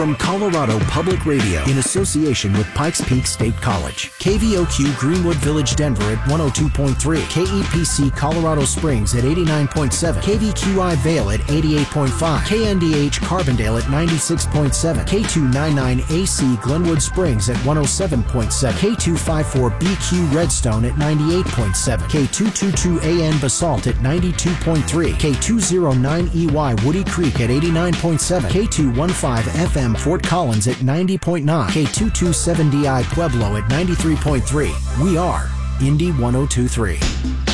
From Colorado Public Radio in association with Pikes Peak State College. KVOQ Greenwood Village, Denver at 102.3. KEPC Colorado Springs at 89.7. KVQI Vail at 88.5. KNDH Carbondale at 96.7. K299AC Glenwood Springs at 107.7. K254BQ Redstone at 98.7. K222AN Basalt at 92.3. K209EY Woody Creek at 89.7. K215 FM Fort Collins at 90.9. K227DI Pueblo at 93.3. We are Indy 1023.